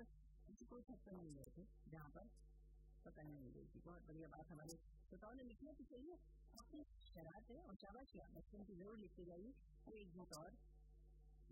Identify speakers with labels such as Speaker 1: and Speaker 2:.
Speaker 1: पर ऐसी कोई छप्पर नहीं गए थे जहाँ पर पता नहीं गई थी। बहुत बढ़िया बात हमारे श्रोताओं ने लिखी है। तो चलिए आपकी शरारत है और शाबाश, बचपन की जरूर लिखते जाइए। एक गीत और